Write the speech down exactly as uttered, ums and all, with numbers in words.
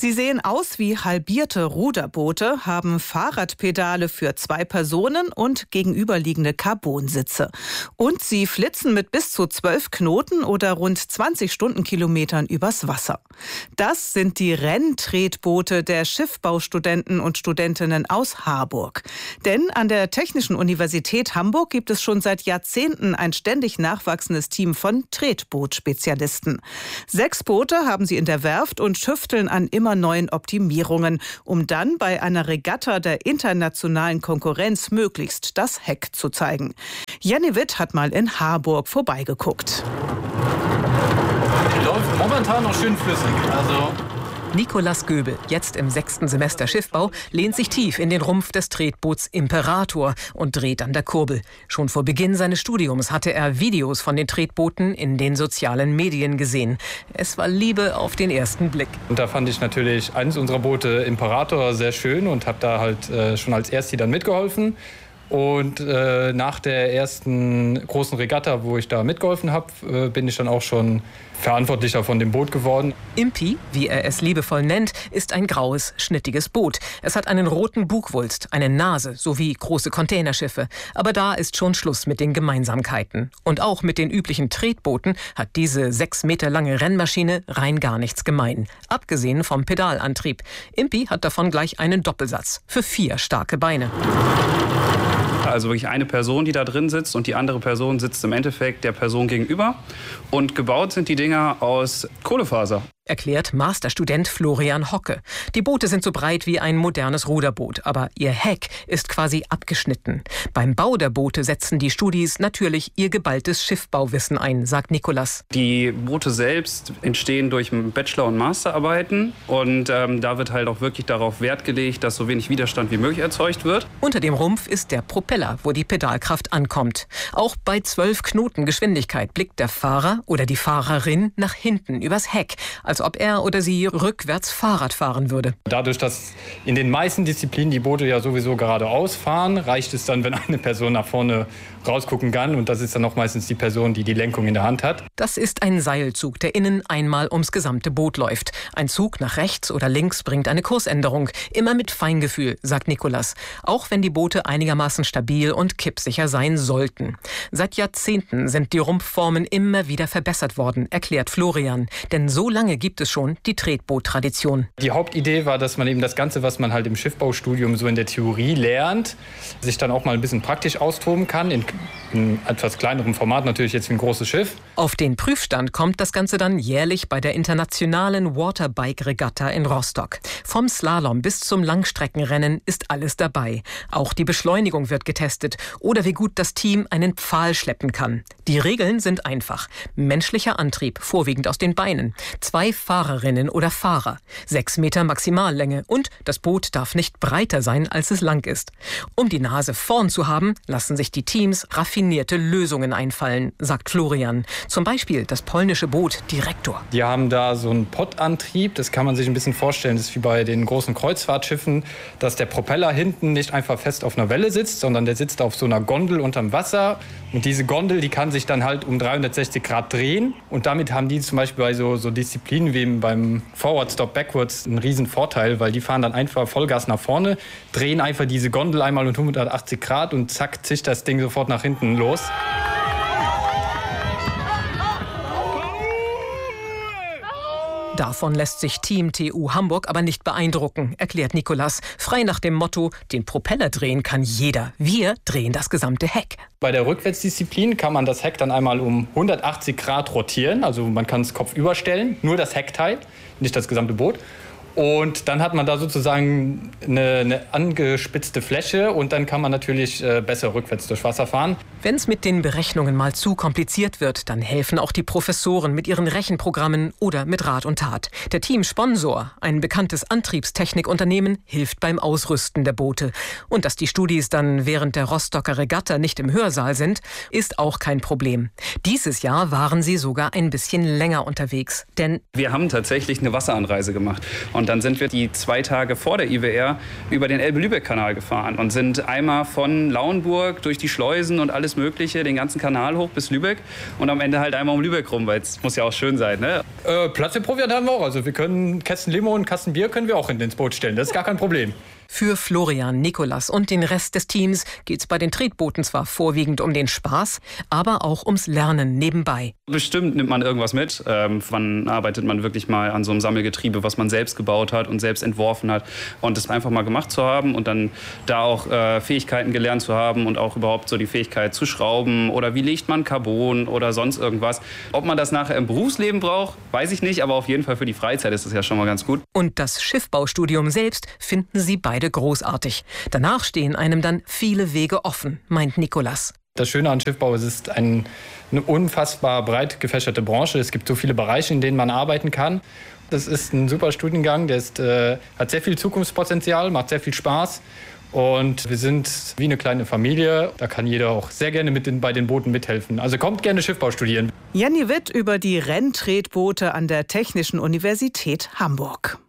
Sie sehen aus wie halbierte Ruderboote, haben Fahrradpedale für zwei Personen und gegenüberliegende Carbonsitze. Und sie flitzen mit bis zu zwölf Knoten oder rund zwanzig Stundenkilometern übers Wasser. Das sind die Renntretboote der Schiffbaustudenten und Studentinnen aus Harburg. Denn an der Technischen Universität Hamburg gibt es schon seit Jahrzehnten ein ständig nachwachsendes Team von Tretbootspezialisten. Sechs Boote haben sie in der Werft und tüfteln an immer neuen Optimierungen, um dann bei einer Regatta der internationalen Konkurrenz möglichst das Heck zu zeigen. Janne Witt hat mal in Harburg vorbeigeguckt. Läuft momentan noch schön flüssig. Also Nicolas Göbel, jetzt im sechsten Semester Schiffbau, lehnt sich tief in den Rumpf des Tretboots Imperator und dreht an der Kurbel. Schon vor Beginn seines Studiums hatte er Videos von den Tretbooten in den sozialen Medien gesehen. Es war Liebe auf den ersten Blick. Und da fand ich natürlich eines unserer Boote Imperator sehr schön und habe da halt äh, schon als Ersti dann mitgeholfen. Und äh, nach der ersten großen Regatta, wo ich da mitgeholfen habe, äh, bin ich dann auch schon Verantwortlicher von dem Boot geworden. Impi, wie er es liebevoll nennt, ist ein graues, schnittiges Boot. Es hat einen roten Bugwulst, eine Nase sowie große Containerschiffe. Aber da ist schon Schluss mit den Gemeinsamkeiten. Und auch mit den üblichen Tretbooten hat diese sechs Meter lange Rennmaschine rein gar nichts gemein. Abgesehen vom Pedalantrieb. Impi hat davon gleich einen Doppelsatz für vier starke Beine. Also wirklich eine Person, die da drin sitzt, und die andere Person sitzt im Endeffekt der Person gegenüber. Und gebaut sind die Dinger aus Kohlefaser. Erklärt Masterstudent Florian Hocke. Die Boote sind so breit wie ein modernes Ruderboot, aber ihr Heck ist quasi abgeschnitten. Beim Bau der Boote setzen die Studis natürlich ihr geballtes Schiffbauwissen ein, sagt Nicolas. Die Boote selbst entstehen durch Bachelor- und Masterarbeiten, und ähm, da wird halt auch wirklich darauf Wert gelegt, dass so wenig Widerstand wie möglich erzeugt wird. Unter dem Rumpf ist der Propeller, wo die Pedalkraft ankommt. Auch bei zwölf Knoten Geschwindigkeit blickt der Fahrer oder die Fahrerin nach hinten übers Heck, als ob er oder sie rückwärts Fahrrad fahren würde. Dadurch, dass in den meisten Disziplinen die Boote ja sowieso geradeaus fahren, reicht es dann, wenn eine Person nach vorne rausgucken kann. Und das ist dann auch meistens die Person, die die Lenkung in der Hand hat. Das ist ein Seilzug, der innen einmal ums gesamte Boot läuft. Ein Zug nach rechts oder links bringt eine Kursänderung. Immer mit Feingefühl, sagt Nicolas. Auch wenn die Boote einigermaßen stabil und kippsicher sein sollten. Seit Jahrzehnten sind die Rumpfformen immer wieder verbessert worden, erklärt Florian. Denn so lange gibt es schon die Tretboot-Tradition. Die Hauptidee war, dass man eben das Ganze, was man halt im Schiffbaustudium so in der Theorie lernt, sich dann auch mal ein bisschen praktisch austoben kann. In, in etwas kleinerem Format, natürlich jetzt wie ein großes Schiff. Auf den Prüfstand kommt das Ganze dann jährlich bei der internationalen Waterbike-Regatta in Rostock. Vom Slalom bis zum Langstreckenrennen ist alles dabei. Auch die Beschleunigung wird getestet oder wie gut das Team einen Pfahl schleppen kann. Die Regeln sind einfach. Menschlicher Antrieb, vorwiegend aus den Beinen. Zwei Fahrerinnen oder Fahrer. Sechs Meter Maximallänge und das Boot darf nicht breiter sein, als es lang ist. Um die Nase vorn zu haben, lassen sich die Teams raffinierte Lösungen einfallen, sagt Florian. Zum Beispiel das polnische Boot Direktor. Die haben da so einen Poddantrieb, das kann man sich ein bisschen vorstellen. Das ist wie bei den großen Kreuzfahrtschiffen, dass der Propeller hinten nicht einfach fest auf einer Welle sitzt, sondern der sitzt auf so einer Gondel unterm Wasser. Und diese Gondel, die kann sich dann halt um dreihundertsechzig Grad drehen. Und damit haben die zum Beispiel bei so, so Disziplinen wie beim Forward Stop Backwards einen riesen Vorteil, weil die fahren dann einfach Vollgas nach vorne, drehen einfach diese Gondel einmal um hundertachtzig Grad und zack, zischt das Ding sofort nach hinten los. Davon lässt sich Team T U Hamburg aber nicht beeindrucken, erklärt Nicolas. Frei nach dem Motto, den Propeller drehen kann jeder. Wir drehen das gesamte Heck. Bei der Rückwärtsdisziplin kann man das Heck dann einmal um hundertachtzig Grad rotieren. Also man kann es kopfüber stellen, nur das Heckteil, nicht das gesamte Boot. Und dann hat man da sozusagen eine, eine angespitzte Fläche und dann kann man natürlich äh, besser rückwärts durch Wasser fahren. Wenn es mit den Berechnungen mal zu kompliziert wird, dann helfen auch die Professoren mit ihren Rechenprogrammen oder mit Rat und Tat. Der Teamsponsor, ein bekanntes Antriebstechnikunternehmen, hilft beim Ausrüsten der Boote. Und dass die Studis dann während der Rostocker Regatta nicht im Hörsaal sind, ist auch kein Problem. Dieses Jahr waren sie sogar ein bisschen länger unterwegs, denn wir haben tatsächlich eine Wasseranreise gemacht. Und Und dann sind wir die zwei Tage vor der I W R über den Elbe-Lübeck-Kanal gefahren und sind einmal von Lauenburg durch die Schleusen und alles Mögliche, den ganzen Kanal hoch bis Lübeck und am Ende halt einmal um Lübeck rum, weil es muss ja auch schön sein, ne? Äh, Platz für Proviant haben wir auch. Also wir können Kästen Limo und Kasten Bier können wir auch ins Boot stellen. Das ist gar kein Problem. Für Florian, Nikolas und den Rest des Teams geht's bei den Tretbooten zwar vorwiegend um den Spaß, aber auch ums Lernen nebenbei. Bestimmt nimmt man irgendwas mit. Ähm, wann arbeitet man wirklich mal an so einem Sammelgetriebe, was man selbst gebaut hat und selbst entworfen hat. Und das einfach mal gemacht zu haben und dann da auch äh, Fähigkeiten gelernt zu haben und auch überhaupt so die Fähigkeit zu schrauben oder wie legt man Carbon oder sonst irgendwas. Ob man das nachher im Berufsleben braucht, weiß ich nicht, aber auf jeden Fall für die Freizeit ist das ja schon mal ganz gut. Und das Schiffbaustudium selbst finden sie beide großartig. Danach stehen einem dann viele Wege offen, meint Nikolas. Das Schöne an Schiffbau ist, es ist ein, eine unfassbar breit gefächerte Branche. Es gibt so viele Bereiche, in denen man arbeiten kann. Das ist ein super Studiengang, der ist, äh, hat sehr viel Zukunftspotenzial, macht sehr viel Spaß. Und wir sind wie eine kleine Familie. Da kann jeder auch sehr gerne mit den, bei den Booten mithelfen. Also kommt gerne Schiffbau studieren. Jenny Witt über die Renntretboote an der Technischen Universität Hamburg.